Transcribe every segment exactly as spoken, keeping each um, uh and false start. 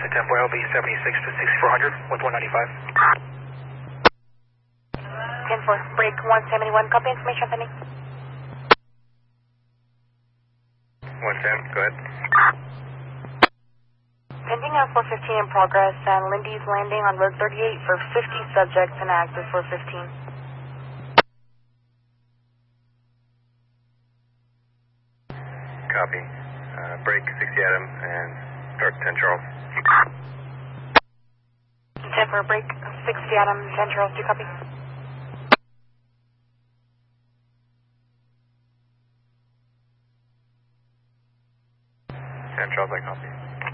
Delta ten four L B seventy-six to sixty-four hundred with one ninety-five. ten four, break one seventy-one, copy information pending. one Sam, go ahead. Pending on four fifteen in progress, and Lindy's landing on road thirty-eight for fifty subjects and active for fifteen. Copy. Uh, break sixty Adam and start ten Charles. ten four, break sixty Adam, ten Charles, do you copy? ten Charles, I copy.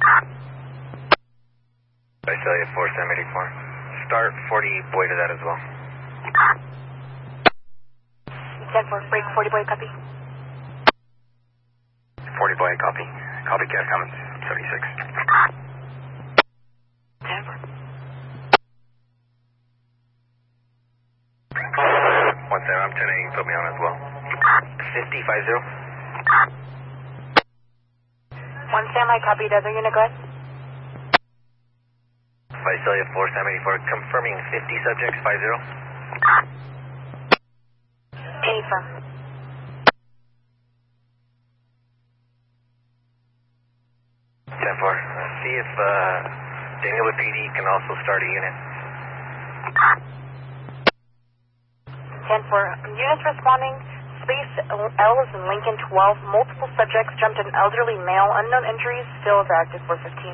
Visalia four Sam eighty-four. Start forty boy to that as well. ten four, break forty boy, copy. forty boy, copy. Copycat Cummins, seventy-six. ten four. one Sam, I'm ten eight, put me on as well. fifty, five zero. one Sam, I copied, other unit, go ahead. Visalia four Sam eighty-four, confirming fifty subjects, five zero. Any firm. ten four, uh, see if uh, Daniel with P D can also start a unit. ten four, units responding, space L is in Lincoln twelve, multiple subjects jumped an elderly male, unknown injuries, still is active for fifteen.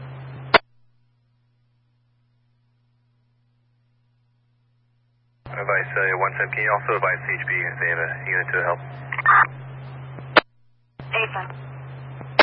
Advice uh, one Sam, can you also advise C H P if they have a unit to help? Anytime.